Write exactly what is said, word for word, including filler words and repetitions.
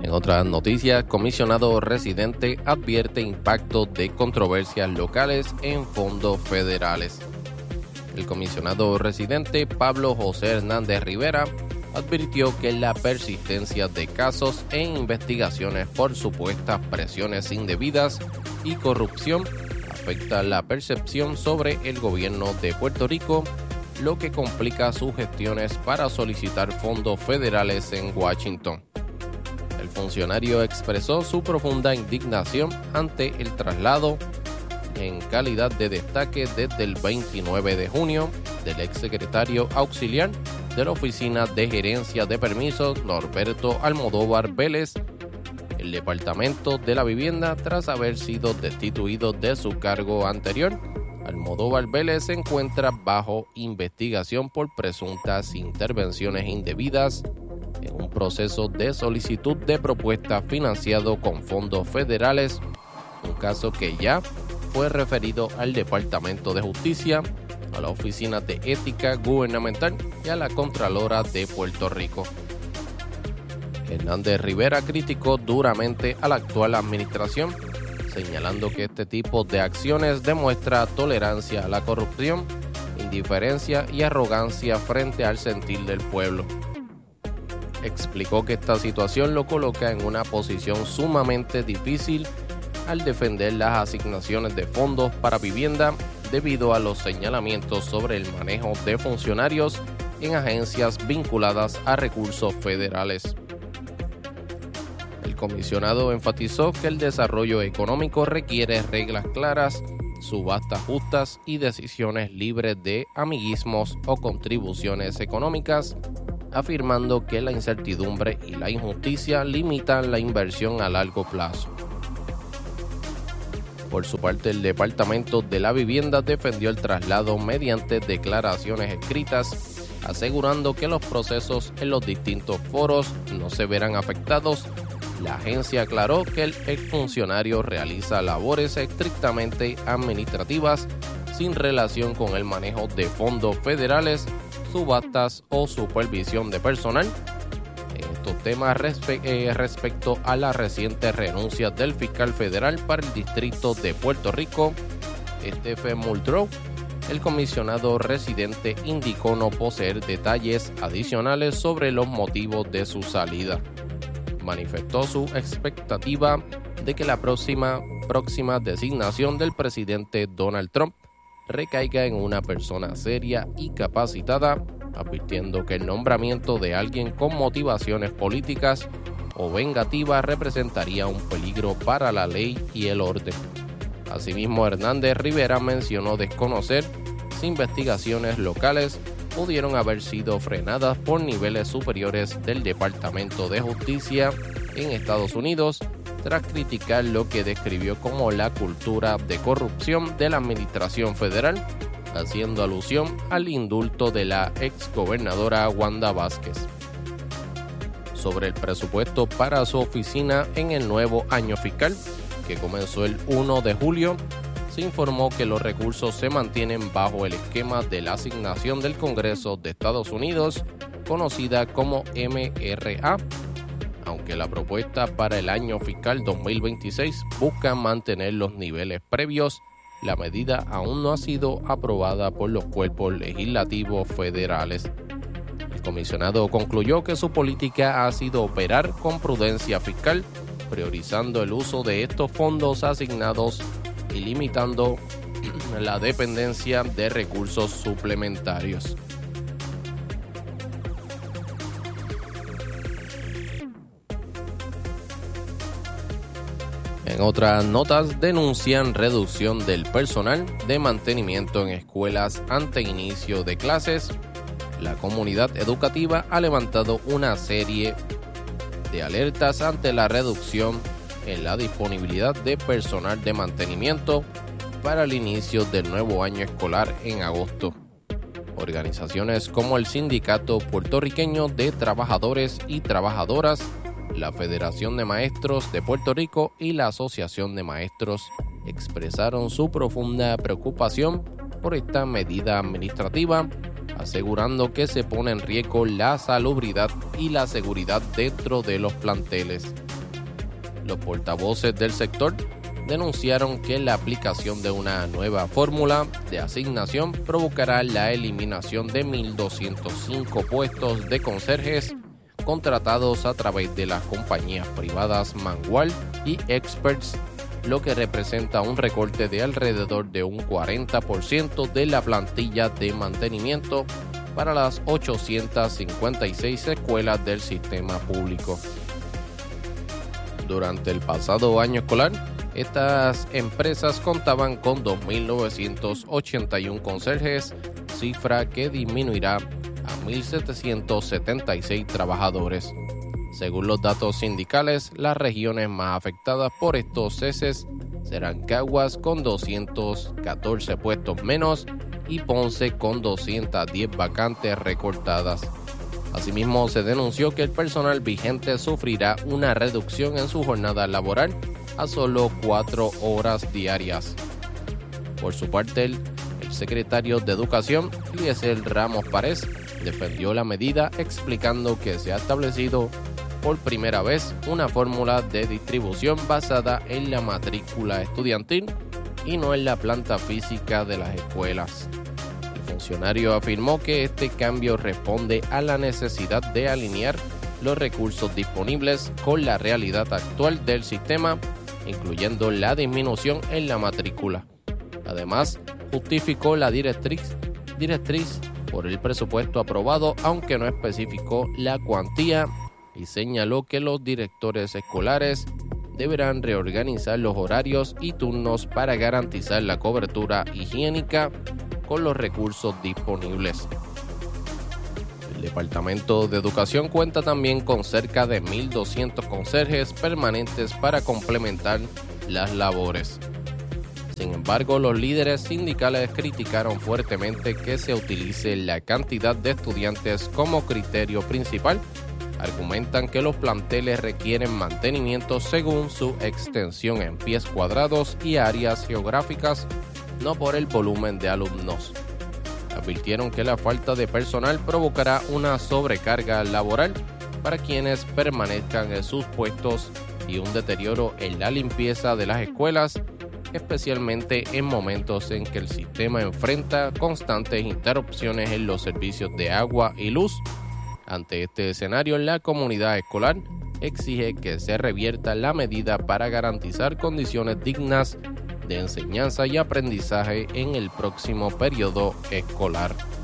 En otras noticias, comisionado residente advierte impacto de controversias locales en fondos federales. El comisionado residente Pablo José Hernández Rivera advirtió que la persistencia de casos e investigaciones por supuestas presiones indebidas y corrupción afecta la percepción sobre el gobierno de Puerto Rico, lo que complica sus gestiones para solicitar fondos federales en Washington. El funcionario expresó su profunda indignación ante el traslado en calidad de destaque desde el veintinueve de junio del exsecretario auxiliar de la Oficina de Gerencia de Permisos Norberto Almodóvar Vélez, el Departamento de la Vivienda, tras haber sido destituido de su cargo anterior. Almodóvar Vélez se encuentra bajo investigación por presuntas intervenciones indebidas en un proceso de solicitud de propuesta financiado con fondos federales, un caso que ya fue referido al Departamento de Justicia, a la Oficina de Ética Gubernamental y a la Contralora de Puerto Rico. Hernández Rivera criticó duramente a la actual administración, señalando que este tipo de acciones demuestra tolerancia a la corrupción, indiferencia y arrogancia frente al sentir del pueblo. Explicó que esta situación lo coloca en una posición sumamente difícil al defender las asignaciones de fondos para vivienda debido a los señalamientos sobre el manejo de funcionarios en agencias vinculadas a recursos federales. El comisionado enfatizó que el desarrollo económico requiere reglas claras, subastas justas y decisiones libres de amiguismos o contribuciones económicas, afirmando que la incertidumbre y la injusticia limitan la inversión a largo plazo. Por su parte, el Departamento de la Vivienda defendió el traslado mediante declaraciones escritas, asegurando que los procesos en los distintos foros no se verán afectados. La agencia aclaró que el exfuncionario realiza labores estrictamente administrativas sin relación con el manejo de fondos federales, subastas o supervisión de personal. En estos temas respe- eh, respecto a la reciente renuncia del fiscal federal para el Distrito de Puerto Rico, Stephen Muldrow, el comisionado residente indicó no poseer detalles adicionales sobre los motivos de su salida. Manifestó su expectativa de que la próxima, próxima designación del presidente Donald Trump recaiga en una persona seria y capacitada, advirtiendo que el nombramiento de alguien con motivaciones políticas o vengativas representaría un peligro para la ley y el orden. Asimismo, Hernández Rivera mencionó desconocer si investigaciones locales pudieron haber sido frenadas por niveles superiores del Departamento de Justicia en Estados Unidos, tras criticar lo que describió como la cultura de corrupción de la administración federal, haciendo alusión al indulto de la exgobernadora Wanda Vázquez. Sobre el presupuesto para su oficina en el nuevo año fiscal, que comenzó el primero de julio, se informó que los recursos se mantienen bajo el esquema de la asignación del Congreso de Estados Unidos, conocida como M R A, aunque la propuesta para el año fiscal dos mil veintiséis busca mantener los niveles previos. La medida aún no ha sido aprobada por los cuerpos legislativos federales. El comisionado concluyó que su política ha sido operar con prudencia fiscal, priorizando el uso de estos fondos asignados y limitando la dependencia de recursos suplementarios. En otras notas, denuncian reducción del personal de mantenimiento en escuelas ante inicio de clases. La comunidad educativa ha levantado una serie de alertas ante la reducción en la disponibilidad de personal de mantenimiento para el inicio del nuevo año escolar en agosto. Organizaciones como el Sindicato Puertorriqueño de Trabajadores y Trabajadoras, la Federación de Maestros de Puerto Rico y la Asociación de Maestros expresaron su profunda preocupación por esta medida administrativa, asegurando que se pone en riesgo la salubridad y la seguridad dentro de los planteles. Los portavoces del sector denunciaron que la aplicación de una nueva fórmula de asignación provocará la eliminación de mil doscientos cinco puestos de conserjes contratados a través de las compañías privadas Mangual y Experts, lo que representa un recorte de alrededor de un cuarenta por ciento de la plantilla de mantenimiento para las ochocientas cincuenta y seis escuelas del sistema público. Durante el pasado año escolar, estas empresas contaban con dos mil novecientos ochenta y uno conserjes, cifra que disminuirá a mil setecientos setenta y seis trabajadores. Según los datos sindicales, las regiones más afectadas por estos ceses serán Caguas con doscientos catorce puestos menos y Ponce con doscientas diez vacantes recortadas. Asimismo, se denunció que el personal vigente sufrirá una reducción en su jornada laboral a solo cuatro horas diarias. Por su parte, el, el secretario de Educación, Eliezer Ramos Párez, defendió la medida explicando que se ha establecido por primera vez una fórmula de distribución basada en la matrícula estudiantil y no en la planta física de las escuelas. El funcionario afirmó que este cambio responde a la necesidad de alinear los recursos disponibles con la realidad actual del sistema, incluyendo la disminución en la matrícula. Además, justificó la directriz, directriz por el presupuesto aprobado, aunque no especificó la cuantía, y señaló que los directores escolares deberán reorganizar los horarios y turnos para garantizar la cobertura higiénica con los recursos disponibles. El Departamento de Educación cuenta también con cerca de mil doscientos conserjes permanentes para complementar las labores. Sin embargo, los líderes sindicales criticaron fuertemente que se utilice la cantidad de estudiantes como criterio principal. Argumentan que los planteles requieren mantenimiento según su extensión en pies cuadrados y áreas geográficas, no por el volumen de alumnos. Advirtieron que la falta de personal provocará una sobrecarga laboral para quienes permanezcan en sus puestos y un deterioro en la limpieza de las escuelas, especialmente en momentos en que el sistema enfrenta constantes interrupciones en los servicios de agua y luz. Ante este escenario, la comunidad escolar exige que se revierta la medida para garantizar condiciones dignas de enseñanza y aprendizaje en el próximo periodo escolar.